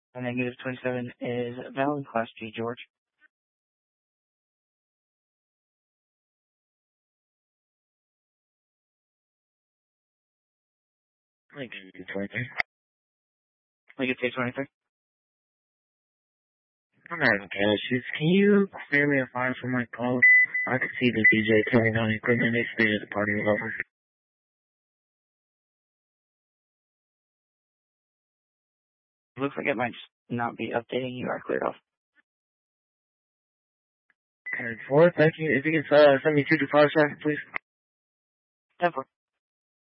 A negative 27 is valid, Class G, George. Negative 23. Negative 23. I'm having cash. Can you clear me a fine for my call? I could see the DJ turning on equipment. They stated the party was over. Looks like it might just not be updating. You are cleared off. Carried forward. Thank you. If you can send me 2 to 5 seconds, please. 10-4.